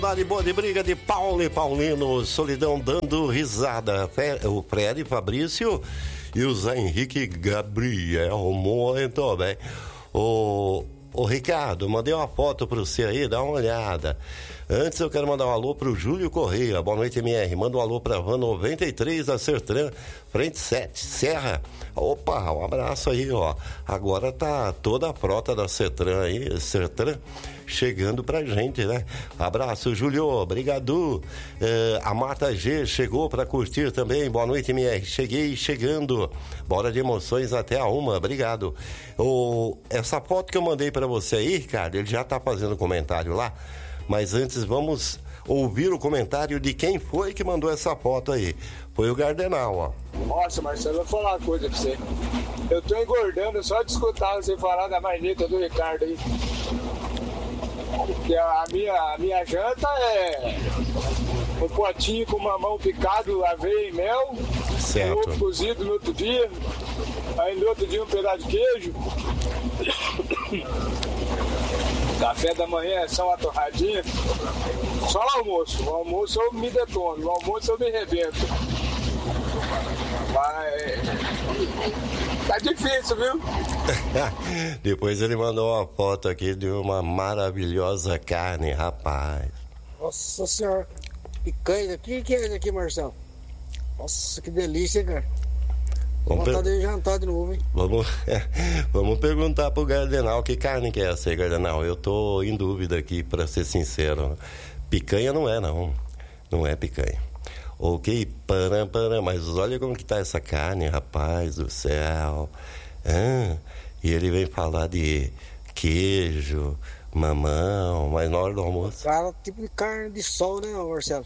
Vale boa de briga de Paulo e Paulino, Solidão dando risada. O Fred Fabrício e o Zé Henrique Gabriel. Muito bem. O Ricardo, mandei uma foto para você aí, dá uma olhada. Antes eu quero mandar um alô pro Júlio Correia. Boa noite, MR. Manda um alô pra Van 93 da Sertran, frente 7, Serra. Opa, um abraço aí, ó. Agora tá toda a frota da Sertran aí, Sertran, chegando pra gente, né? Abraço, Júlio, obrigado. A Marta G chegou pra curtir também. Boa noite, MR. Cheguei chegando. Bora de emoções até a 1, obrigado. Essa foto que eu mandei pra você aí, Ricardo, ele já tá fazendo comentário lá. Mas antes vamos ouvir o comentário de quem foi que mandou essa foto aí. Foi o Gardenal, ó. Nossa, Marcelo, eu vou falar uma coisa pra você. Eu tô engordando só de escutar você falar da marmita do Ricardo aí. Porque a minha janta é um potinho com mamão picado, aveia e mel. Certo. Um ovo cozido no outro dia. Aí no outro dia um pedaço de queijo. Café da manhã é só uma torradinha. Só no almoço. No almoço eu me detono. No almoço eu me arrebento. Mas tá difícil, viu? Depois ele mandou uma foto aqui de uma maravilhosa carne, rapaz. Nossa senhora. Picanha. O que é isso aqui, Marcelo? Nossa, que delícia, cara. Tô vontade de jantar de novo, hein? Vamos perguntar pro Gardenal que carne que é essa aí, Gardenal. Eu tô em dúvida aqui, pra ser sincero. Picanha não é, não. Não é picanha. Ok, mas olha como que tá essa carne, rapaz do céu. E ele vem falar de queijo, mamão, mas na hora do almoço... Cara, tipo de carne de sol, né, Marcelo?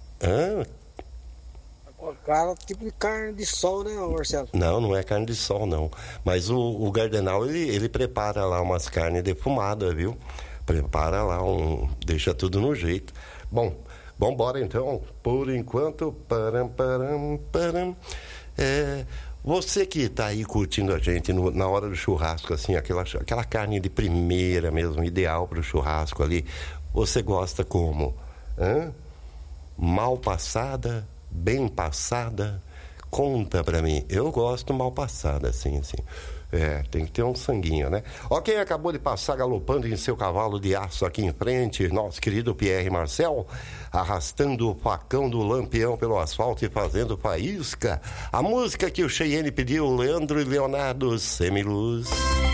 Cara, tipo de carne de sol, né, Marcelo? Não é carne de sol, não. Mas o Gardenal, ele prepara lá umas carnes defumadas, viu? Prepara lá, deixa tudo no jeito. Bom, vambora então. Por enquanto, você que tá aí curtindo a gente na hora do churrasco, assim, aquela carne de primeira mesmo, ideal pro churrasco ali, você gosta como? Mal passada? Bem passada? Conta pra mim. Eu gosto mal passada, assim. Tem que ter um sanguinho, né? Ó, quem acabou de passar galopando em seu cavalo de aço aqui em frente, nosso querido Pierre Marcel, arrastando o facão do Lampião pelo asfalto e fazendo faísca. A música que o Cheyenne pediu, Leandro e Leonardo, Semiluz.